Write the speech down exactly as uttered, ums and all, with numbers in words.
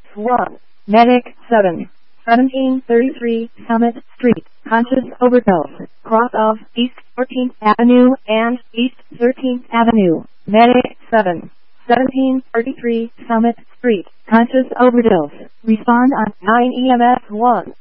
one. Medic seven. seventeen thirty-three Summit Street, conscious overdose, cross of East fourteenth Avenue and East thirteenth Avenue. Medic seven. seventeen thirty-three Summit Street, conscious overdose. Respond on nine E M S one.